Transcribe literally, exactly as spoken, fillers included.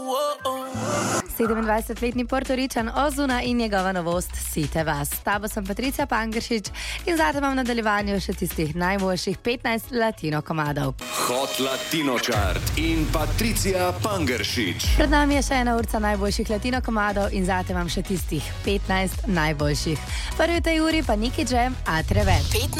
sedemindvajsetletni Portoričan Ozuna in njegova novost Site vas. S tabo sem Patricija Pangeršič in zate imam v nadaljevanju še tistih najboljših petnajst latino komadov. Hot Latino Chart in Patricija Pangeršič. Pred nami je še ena urca najboljših latino komadov in zate imam še tistih petnajst najboljših. Prvi v tej uri pa Nicky Jam, Atrevet.